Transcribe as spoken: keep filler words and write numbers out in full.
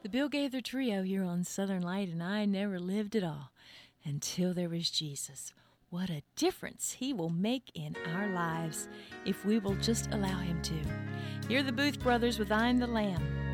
The Bill Gaither Trio here on Southern Light, and I never lived at all until there was Jesus. What a difference He will make in our lives if we will just allow Him to. Here are the Booth Brothers with I'm the Lamb.